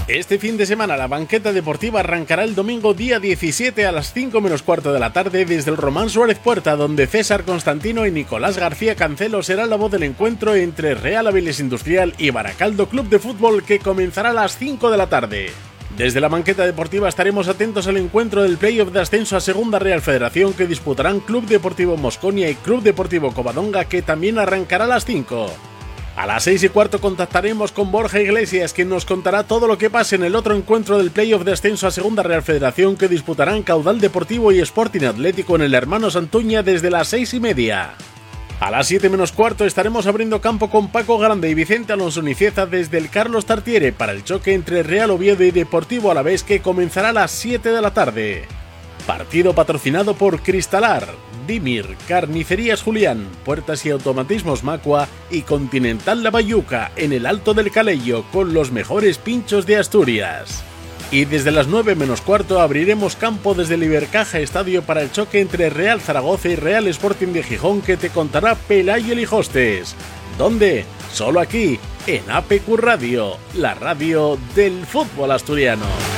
Este fin de semana la banqueta deportiva arrancará el domingo día 17 a las 5 menos cuarto de la tarde desde el Román Suárez Puerta, donde César Constantino y Nicolás García Cancelo será la voz del encuentro entre Real Avilés Industrial y Baracaldo Club de Fútbol, que comenzará a las 5 de la tarde. Desde la banqueta deportiva estaremos atentos al encuentro del playoff de ascenso a Segunda Real Federación que disputarán Club Deportivo Mosconia y Club Deportivo Covadonga, que también arrancará a las 5. A las 6 y cuarto contactaremos con Borja Iglesias, quien nos contará todo lo que pase en el otro encuentro del playoff de ascenso a Segunda Real Federación que disputarán Caudal Deportivo y Sporting Atlético en el Hermano Santuña desde las 6:30. A las 7 menos cuarto estaremos abriendo campo con Paco Grande y Vicente Alonso Nicieza desde el Carlos Tartiere para el choque entre Real Oviedo y Deportivo Alavés, que comenzará a las 7 de la tarde. Partido patrocinado por Cristalar, Dimir, Carnicerías Julián, Puertas y Automatismos Macua y Continental La Bayuca en el Alto del Calello, con los mejores pinchos de Asturias. Y desde las 9 menos cuarto abriremos campo desde el Ibercaja Estadio para el choque entre Real Zaragoza y Real Sporting de Gijón, que te contará Pelayo Lijostes. ¿Dónde? Solo aquí, en APQ Radio, la radio del fútbol asturiano.